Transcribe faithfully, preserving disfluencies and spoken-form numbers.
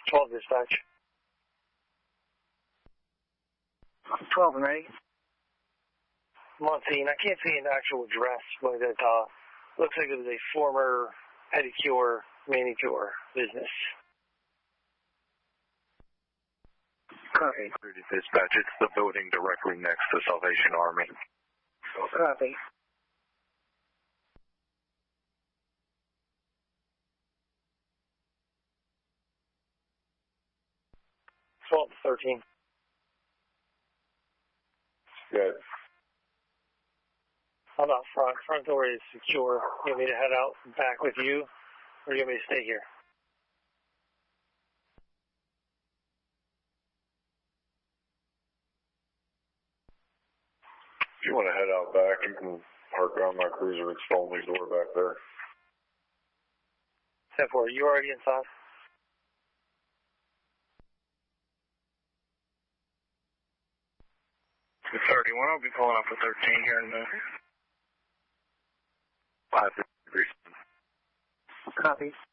twelve dispatch. twelve and ready. I'm on scene. I can't see an actual address, but it uh, looks like it was a former pedicure, manicure business. Copy. Dispatch, it's the building directly next to Salvation Army. Copy. twelve to thirteen. Good. I'm out front. Front door is secure. You want me to head out back with you, or you want me to stay here? If you want to head out back, you can park around my cruiser. It's the only door back there. ten four, you already inside? thirty-one, I'll be pulling up for thirteen here in a minute. five degrees. Copy.